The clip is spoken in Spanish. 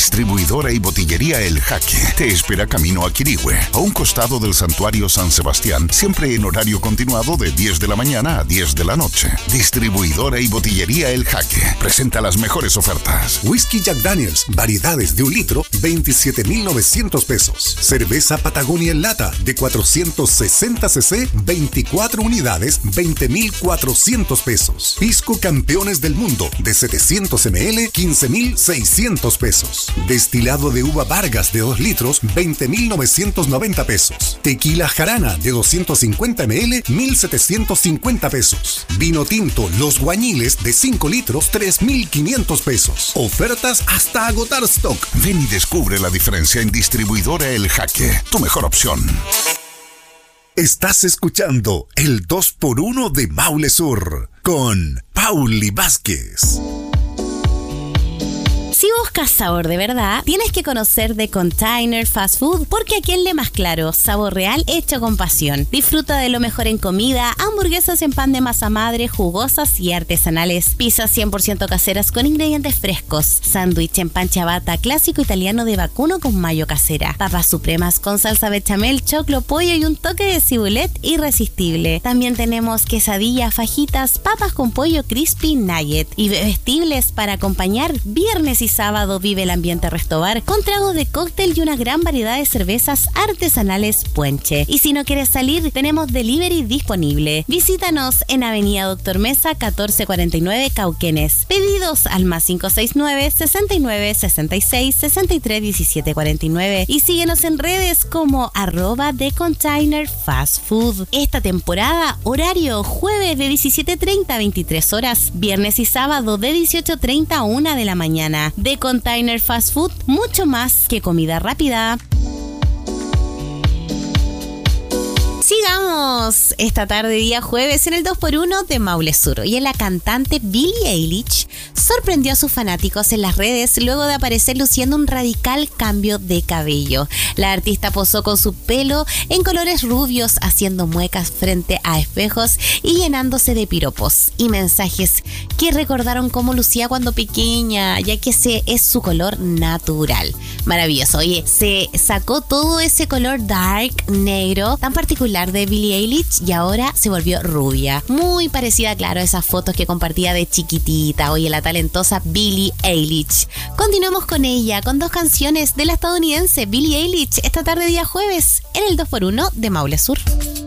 Distribuidora y botillería El Jaque te espera camino a Quirihue, a un costado del Santuario San Sebastián, siempre en horario continuado de 10 de la mañana a 10 de la noche. Distribuidora y botillería El Jaque presenta las mejores ofertas. Whisky Jack Daniels, variedades de 1 litro, 27,900 pesos. Cerveza Patagonia en lata de 460 cc, 24 unidades, 20,400 pesos. Pisco Campeones del Mundo de 700 ml, 15,600 pesos. Destilado de uva Vargas de 2 litros, 20,990 pesos. Tequila Jarana de 250 ml, 1,750 pesos. Vino tinto Los Guañiles de 5 litros, 3,500 pesos. Ofertas hasta agotar stock. Ven y descubre la diferencia en Distribuidora El Jaque, tu mejor opción. Estás escuchando el 2x1 de Maule Sur con Pauli Vázquez. Si buscas sabor de verdad, tienes que conocer The Container Fast Food, porque aquí en Le Más Claro, sabor real hecho con pasión. Disfruta de lo mejor en comida, hamburguesas en pan de masa madre, jugosas y artesanales, pizzas 100% caseras con ingredientes frescos, sándwich en pan ciabatta clásico italiano de vacuno con mayo casera, papas supremas con salsa bechamel, choclo, pollo y un toque de cibulet irresistible. También tenemos quesadillas, fajitas, papas con pollo crispy nugget y bebestibles para acompañar. Viernes y sábado vive el ambiente Restobar con tragos de cóctel y una gran variedad de cervezas artesanales Puenche. Y si no quieres salir, tenemos delivery disponible. Visítanos en Avenida Doctor Mesa 1449 Cauquenes. Pedidos al +569 69 66 63 17 49 y síguenos en redes como @The Container Fast Food. Esta temporada, horario jueves de 17:30 a 23 horas, viernes y sábado de 18:30 a 1 de la mañana. The Container Fast Food, mucho más que comida rápida. Sigamos esta tarde, día jueves, en el 2x1 de Maule Sur. Y la cantante Billie Eilish sorprendió a sus fanáticos en las redes luego de aparecer luciendo un radical cambio de cabello. La artista posó con su pelo en colores rubios, haciendo muecas frente a espejos y llenándose de piropos y mensajes que recordaron cómo lucía cuando pequeña, ya que ese es su color natural. Maravilloso. Oye, se sacó todo ese color dark, negro, tan particular de Billie Eilish, y ahora se volvió rubia. Muy parecida, claro, a esas fotos que compartía de chiquitita. Oye, la talentosa Billie Eilish. Continuamos con ella, con 2 canciones de la estadounidense Billie Eilish, esta tarde día jueves, en el 2x1 de Maule Sur.